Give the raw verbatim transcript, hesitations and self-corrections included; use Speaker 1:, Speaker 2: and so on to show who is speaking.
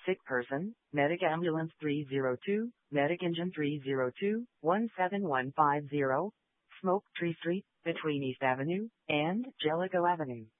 Speaker 1: Sick person, Medic Ambulance three zero two, Medic Engine three zero two, one seven one five zero, Smoke Tree Street, between East Avenue and Jellicoe Avenue.